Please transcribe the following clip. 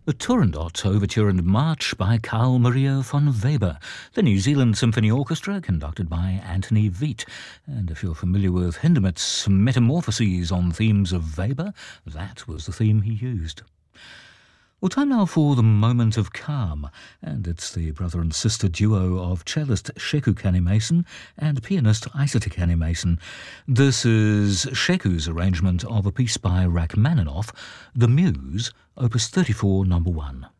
A Turandot Overture and March by Carl Maria von Weber, the New Zealand Symphony Orchestra conducted by Anthony Veet. And if you're familiar with Hindemith's Metamorphoses on themes of Weber, that was the theme he used. Well, time now for the moment of calm, and it's the brother and sister duo of cellist Sheku Kanneh-Mason and pianist Isata Kanneh-Mason. This is Sheku's arrangement of a piece by Rachmaninoff, The Muse, Opus 34, No. 1.